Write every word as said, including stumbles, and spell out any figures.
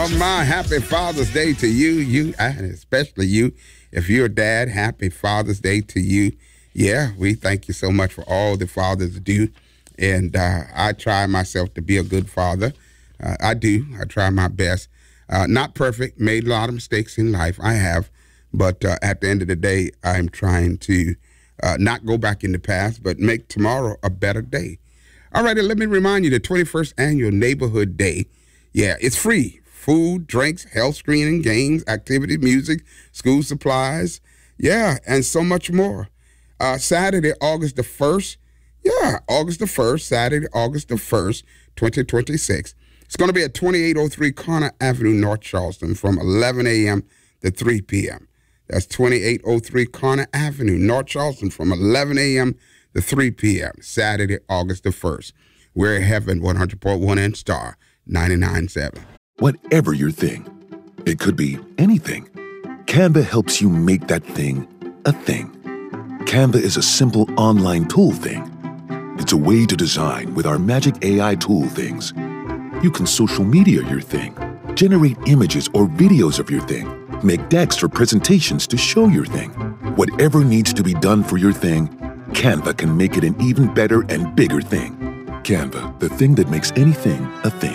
Oh, my, happy Father's Day to you, you, and especially you. If you're a dad, happy Father's Day to you. Yeah, we thank you so much for all the fathers do. And uh, I try myself to be a good father. Uh, I do. I try my best. Uh, not perfect. Made a lot of mistakes in life. I have. But uh, at the end of the day, I'm trying to uh, not go back in the past, but make tomorrow a better day. All right, let me remind you, the twenty-first Annual Neighborhood Day. Yeah, it's free. Food, drinks, health screening, games, activity, music, school supplies. Yeah, and so much more. Uh, Saturday, August the first. Yeah, August the first, Saturday, August the first, twenty twenty-six. It's going to be at twenty-eight oh three Connor Avenue, North Charleston, from eleven a.m. to three p.m. That's twenty-eight oh three Connor Avenue, North Charleston, from eleven a.m. to three p.m. Saturday, August the first. We're at Heaven one hundred point one and Star ninety-nine point seven. Whatever your thing, it could be anything. Canva helps you make that thing a thing. Canva is a simple online tool thing. It's a way to design with our magic A I tool things. You can social media your thing, generate images or videos of your thing, make decks or presentations to show your thing. Whatever needs to be done for your thing, Canva can make it an even better and bigger thing. Canva, the thing that makes anything a thing.